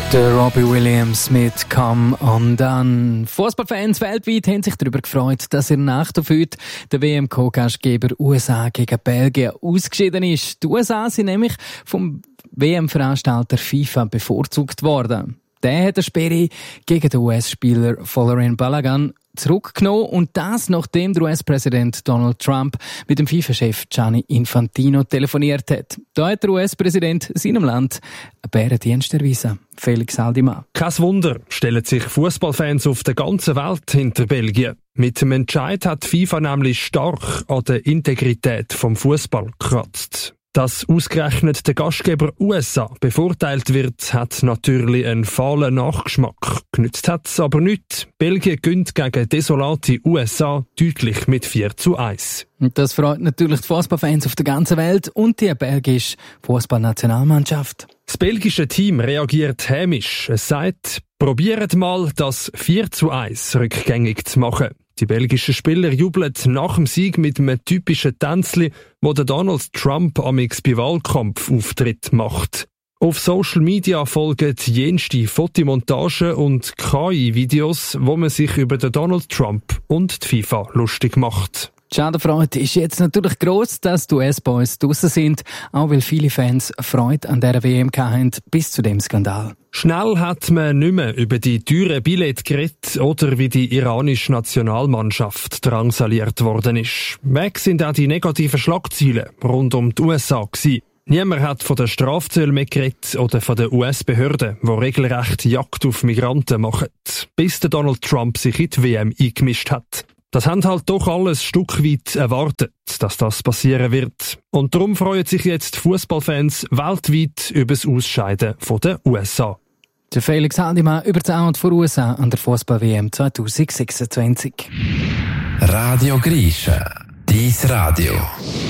Der Robbie Williams mit Come Undone. Fußballfans weltweit haben sich darüber gefreut, dass in der Nacht auf heute der WM-Co-Gastgeber USA gegen Belgien ausgeschieden ist. Die USA sind nämlich vom WM-Veranstalter FIFA bevorzugt worden. Der hat eine Sperre gegen den US-Spieler Folarin Balogun zurückgenommen und das, nachdem der US-Präsident Donald Trump mit dem FIFA-Chef Gianni Infantino telefoniert hat. Da hat der US-Präsident seinem Land einen Bärendienst erwiesen. Felix Aldimann. Kein Wunder, stellen sich Fußballfans auf der ganzen Welt hinter Belgien. Mit dem Entscheid hat FIFA nämlich stark an der Integrität vom Fußball gekratzt. Dass ausgerechnet der Gastgeber USA bevorteilt wird, hat natürlich einen fahlen Nachgeschmack. Genützt hat's aber nichts. Belgien gönnt gegen desolate USA deutlich mit 4:1. Und das freut natürlich die Fußballfans auf der ganzen Welt und die belgische Fußballnationalmannschaft. Das belgische Team reagiert hämisch. Es sagt, probiert mal, das 4:1 rückgängig zu machen. Die belgischen Spieler jubeln nach dem Sieg mit einem typischen Tänzli, wo der Donald Trump amix bei Wahlkampfauftritt macht. Auf Social Media folgen jenste Fotomontagen und KI-Videos, wo man sich über den Donald Trump und die FIFA lustig macht. Die Schadenfreude ist jetzt natürlich gross, dass die US-Boys draussen sind, auch weil viele Fans Freude an dieser WM hatten, bis zu dem Skandal. Schnell hat man nicht mehr über die teuren Billette geredet oder wie die iranische Nationalmannschaft drangsaliert worden ist. Weg sind auch die negativen Schlagzeilen rund um die USA gewesen. Niemand hat von den Strafzöllen mehr geredet oder von den US-Behörden, die regelrecht Jagd auf Migranten machen, bis der Donald Trump sich in die WM eingemischt hat. Das haben halt doch alles ein Stück weit erwartet, dass das passieren wird. Und darum freuen sich jetzt Fußballfans weltweit über das Ausscheiden von den USA. Der Felix Aldimann über das Out von USA an der Fußball-WM 2026. Radio Grisha, dies Radio.